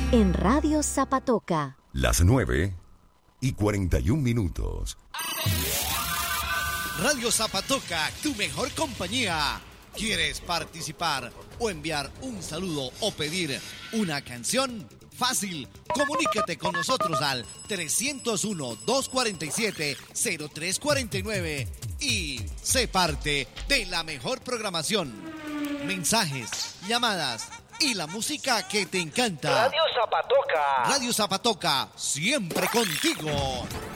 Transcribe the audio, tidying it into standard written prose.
En Radio Zapatoca. Las 9:41. Radio Zapatoca, tu mejor compañía. ¿Quieres participar o enviar un saludo o pedir una canción? Fácil, comunícate con nosotros al 301-247-0349 y sé parte de la mejor programación. Mensajes, llamadas y la música que te encanta. Radio Zapatoca. Radio Zapatoca, siempre contigo.